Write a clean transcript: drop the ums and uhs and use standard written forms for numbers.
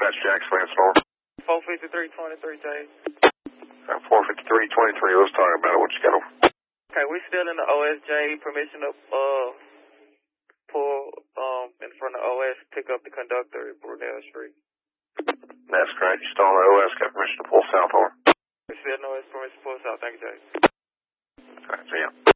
Dispatch Jackson Lansmore. 45323, Jay. 45323, let's talk about it. What you got on? Okay, we still in the OSJ. Permission to pull in front of OS, pick up the conductor at Brunel Street. That's correct. You still on the OS, got permission to pull south on? We still no permission to pull south. Thank you, Jay. All right, see ya.